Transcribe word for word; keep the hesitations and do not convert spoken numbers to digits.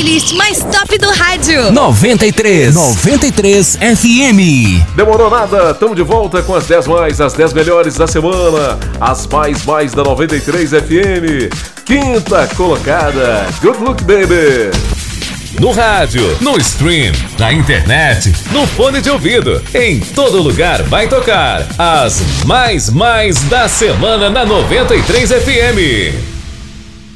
playlist mais top do rádio. noventa e três. noventa e três F M. Demorou nada, tamo de volta com as dez mais, as dez melhores da semana. As mais mais da noventa e três F M. Quinta colocada, Good Look Baby. No rádio, no stream, na internet, no fone de ouvido, em todo lugar vai tocar as mais mais da semana na noventa e três F M.